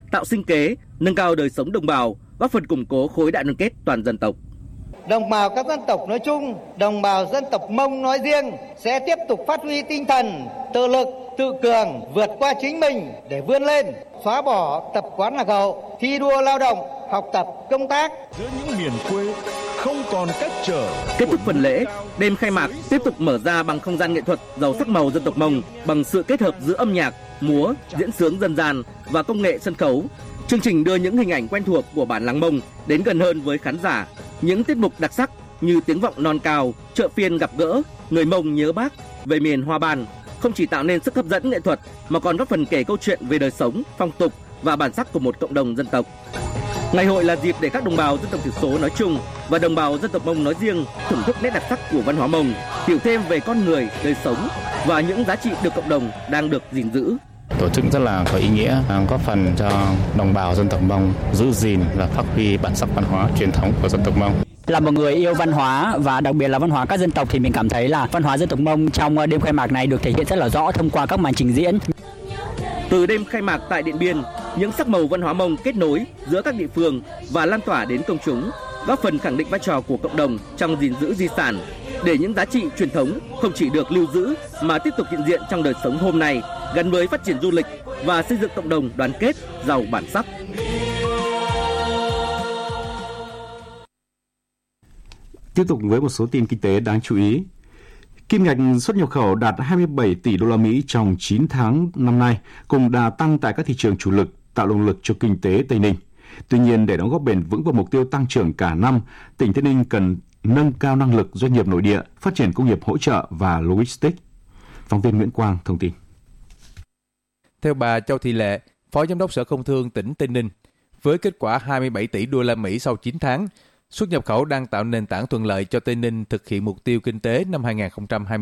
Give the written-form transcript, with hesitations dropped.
tạo sinh kế, nâng cao đời sống đồng bào, góp phần củng cố khối đại đoàn kết toàn dân tộc. Đồng bào các dân tộc nói chung, đồng bào dân tộc Mông nói riêng sẽ tiếp tục phát huy tinh thần tự lực, tự cường, vượt qua chính mình để vươn lên, xóa bỏ tập quán lạc hậu, thi đua lao động, học tập, công tác. Giữa những miền quê không còn cách trở. Kết thúc phần lễ, đêm khai mạc tiếp tục mở ra bằng không gian nghệ thuật giàu sắc màu dân tộc Mông bằng sự kết hợp giữa âm nhạc, múa, diễn xướng dân gian và công nghệ sân khấu. Chương trình đưa những hình ảnh quen thuộc của bản làng Mông đến gần hơn với khán giả. Những tiết mục đặc sắc như tiếng vọng non cao, chợ phiên gặp gỡ, người Mông nhớ Bác, về miền Hoa Ban không chỉ tạo nên sức hấp dẫn nghệ thuật mà còn góp phần kể câu chuyện về đời sống, phong tục và bản sắc của một cộng đồng dân tộc. Ngày hội là dịp để các đồng bào dân tộc thiểu số nói chung và đồng bào dân tộc Mông nói riêng thưởng thức nét đặc sắc của văn hóa Mông, hiểu thêm về con người, đời sống và những giá trị được cộng đồng đang được gìn giữ. Tổ chức rất là có ý nghĩa, góp phần cho đồng bào dân tộc Mông giữ gìn và phát huy bản sắc văn hóa truyền thống của dân tộc Mông. Là một người yêu văn hóa và đặc biệt là văn hóa các dân tộc thì mình cảm thấy là văn hóa dân tộc Mông trong đêm khai mạc này được thể hiện rất là rõ thông qua các màn trình diễn. Từ đêm khai mạc tại Điện Biên, những sắc màu văn hóa Mông kết nối giữa các địa phương và lan tỏa đến công chúng, góp phần khẳng định vai trò của cộng đồng trong gìn giữ di sản, để những giá trị truyền thống không chỉ được lưu giữ mà tiếp tục hiện diện trong đời sống hôm nay, gắn với phát triển du lịch và xây dựng cộng đồng đoàn kết, giàu bản sắc. Tiếp tục với một số tin kinh tế đáng chú ý. Kim ngạch xuất nhập khẩu đạt 27 tỷ đô la Mỹ trong 9 tháng năm nay, cùng đà tăng tại các thị trường chủ lực, tạo động lực cho kinh tế Tây Ninh. Tuy nhiên, để đóng góp bền vững vào mục tiêu tăng trưởng cả năm, tỉnh Tây Ninh cần nâng cao năng lực doanh nghiệp nội địa, phát triển công nghiệp hỗ trợ và logistics. Phóng viên Nguyễn Quang thông tin. Theo bà Châu Thị Lệ, Phó Giám đốc Sở Công Thương tỉnh Tây Ninh, với kết quả 27 tỷ đô la Mỹ sau 9 tháng, xuất nhập khẩu đang tạo nền tảng thuận lợi cho Tây Ninh thực hiện mục tiêu kinh tế năm 2020.